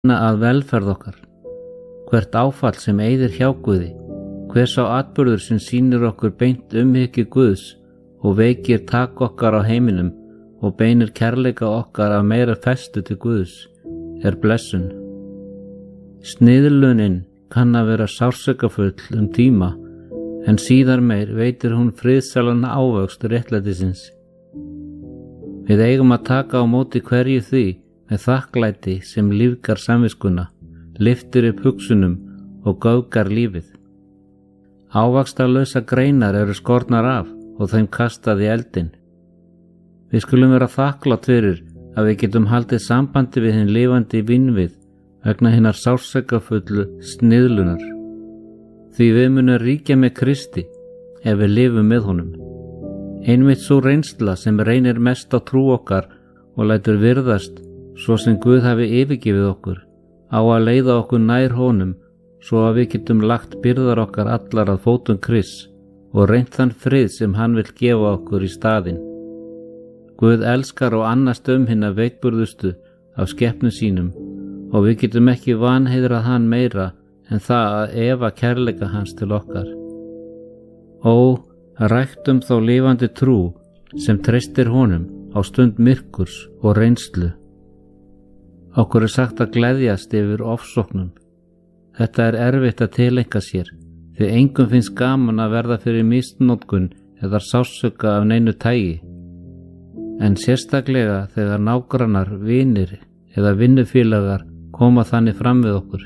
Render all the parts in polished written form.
að velferð okkar, hvert áfall sem eyðir hjá Guði, hver sá atburður sem sýnir okkur beint umhyggju Guðs og veikir tak okkar á heiminum og beinir kærleika okkar af meira festu til Guðs, blessun. Sniðlunin kann að vera sársaukafull tíma, en síðar meir veitir hún friðsælan ávöxt réttlætisins. Við eigum að taka á móti hverju því með þakklæti sem lífgar samviskuna, lyftir upp hugsunum og göfgar lífið. Ávaxtarlausa greinar eru skornar af og þeim kastað í eldinn. Við skulum vera þakklátt fyrir að við getum haldið sambandi við hinn lifandi vinvið vegna hinnar sársaukafull sniðlunar. Því við munum ríkja með Kristi ef við lifum með honum. Einmitt sú reynsla sem reynir mest á trú okkar og lætur virðast svo sem Guð hafi yfirgefið okkur, á að leiða okkur nær honum svo að við getum lagt byrðar okkar allar að fótum Krists og reynt þann frið sem hann vill gefa okkur í staðinn. Guð elskar og annast hinna veikburðustu af skepnum sínum og við getum ekki vanheiðrað hann meira en það að efa kærleika hans til okkar. Ó, ræktum þá lifandi trú sem treystir honum á stund myrkurs og reynslu. Okkur sagt að gleðjast yfir ofsóknum. Þetta erfitt að tileinka sér, því engum finnst gaman að verða fyrir misnotkun eða sársauka af neinu tagi. En sérstaklega þegar nágrannar, vinir eða vinnufélagar koma þannig fram við okkur.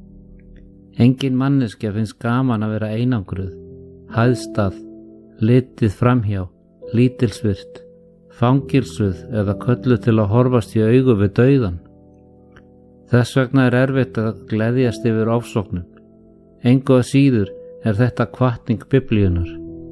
Engin manneskja finnst gaman að vera einangruð, hæðstað, litið framhjá, lítilsvirt, fangilsuð eða kölluð til að horfast í augu við dauðan. Þess vegna erfitt að gleðjast yfir ofsóknum. Engu að síður þetta hvatning Biblíunnar.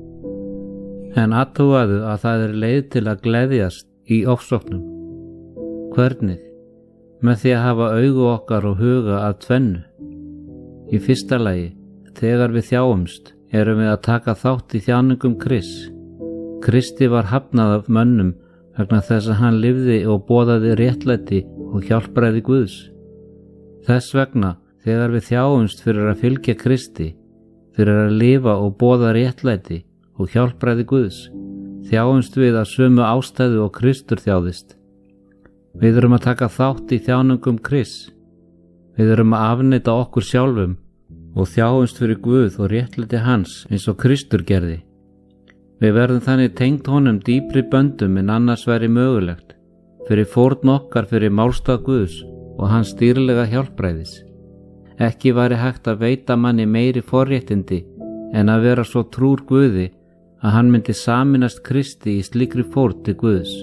En athugaðu að það leið til að gleðjast í ofsóknum. Hvernig? Með því að hafa augu okkar og huga að tvennu. Í fyrsta lagi, þegar við þjáumst, erum við að taka þátt í þjáningum Krists. Kristi var hafnað af mönnum vegna þess að hann lifði og boðaði réttlæti og hjálpræði Guðs. Þess vegna, þegar við þjáumst fyrir að fylgja Kristi, fyrir að lifa og boða réttlæti og hjálpræði Guðs, þjáumst við af sömu ástæðu og Kristur þjáðist. Við erum að taka þátt í þjáningum Krists. Við erum að afneita okkur sjálfum og þjáumst fyrir Guð og réttlæti hans eins og Kristur gerði. Við verðum þannig tengd honum dýpri böndum en annars væri mögulegt, fyrir fórn okkar fyrir málstað Guðs og hans dýrlega hjálpræðis. Ekki væri hægt að veita manni meiri forréttindi en að vera svo trúr Guði að hann myndi sameinast Kristi í slíkri fórn til Guðs.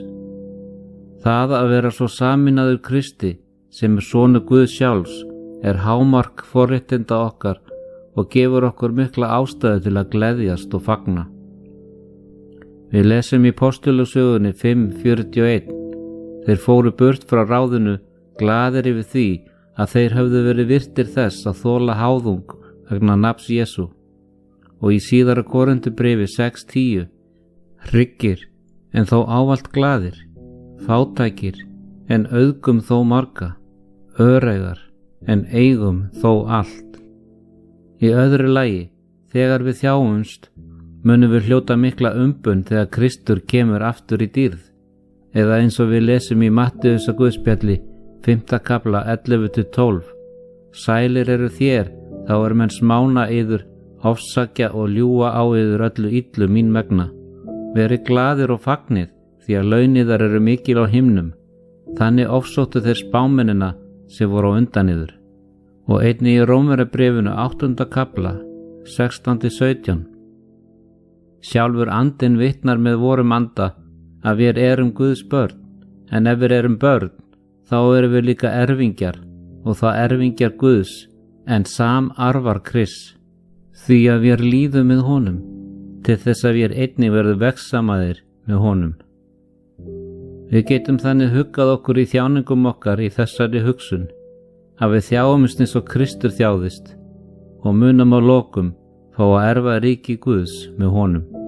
Það að vera svo sameinaður Kristi sem sonur Guðs sjálfs hámark forréttinda okkar og gefur okkur mikla ástæðu til að gleðjast og fagna. Við lesum í Postulögssögunni 5:41. Þeir fóru burt frá ráðinu glaðir yfir því að þeir höfðu verið virtir þess að þola háðung vegna nafns Jesú. Og í síðara Korintubréfi 6:10. Hryggir en þó ávallt glaðir, fátækir en auðgum þó marga, öreigar en eigum þó allt. Í öðru lagi, þegar við þjáumst, munum við hljóta mikla umbun þegar Kristur kemur aftur í dýrð, eða eins og við lesum í Matteusar Guðspjalli 5. kafla 11-12. Sælir eru þér, þá menn smána yður, ofsakja og ljúga á yður öllu illu mín megna. Verið glaðir og fagnið, því að launiðar eru mikil á himnum. Þannig ofsóttu þeir spámennina sem voru á undan yður. Og einnig í Rómverjabréfinu 8. kafla 16-17. Sjálfur andinn vitnar með vorum anda að við erum Guðs börn, en ef við erum börn, þá erum við líka erfingjar og þá erfingjar Guðs, en samarfar Krists, því að við líðum með honum, til þess að við einnig verðum vegsamaðir með honum. Við getum þannig huggað okkur í þjáningum okkar í þessari hugsun, að við þjáumst eins og Kristur þjáðist og munum á lokum fá að erfa ríki Guðs með honum.